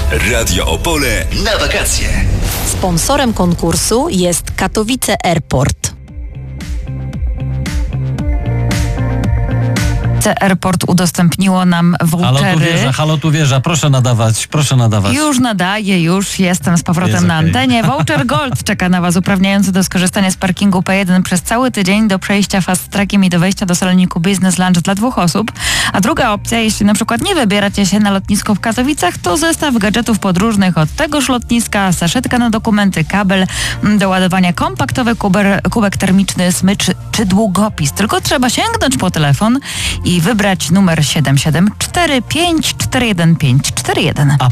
Radio Opole na wakacje. Sponsorem konkursu jest Katowice Airport. Airport udostępniło nam vouchery. Halo tu wieża, proszę nadawać. Już nadaję, już jestem z powrotem na antenie. Voucher Gold czeka na Was, uprawniający do skorzystania z parkingu P1 przez cały tydzień do przejścia fast trackiem i do wejścia do saloniku Business Lunch dla 2 osób. A druga opcja, jeśli na przykład nie wybieracie się na lotnisko w Katowicach, to zestaw gadżetów podróżnych od tegoż lotniska, saszetka na dokumenty, kabel do ładowania, kompaktowy kubek termiczny, smycz czy długopis. Tylko trzeba sięgnąć po telefon i wybrać numer 774541541.